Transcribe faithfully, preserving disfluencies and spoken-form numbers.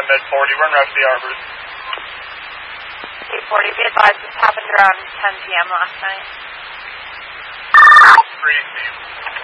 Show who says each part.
Speaker 1: seven mid forty, run right to the Arbors.
Speaker 2: eight forty, be advised, this happened around ten p m last night.
Speaker 1: Three,